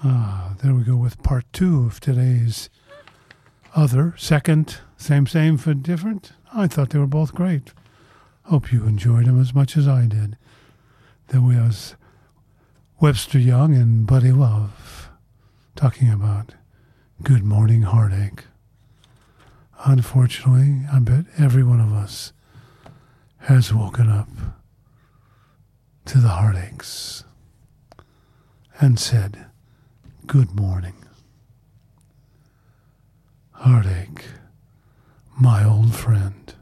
There we go with part 2 of today's second, same for different. I thought they were both great. Hope you enjoyed them as much as I did. There was Webster Young and Buddy Love talking about Good Morning Heartache. Unfortunately, I bet every one of us has woken up to the heartaches and said, good morning. Heartache, my old friend.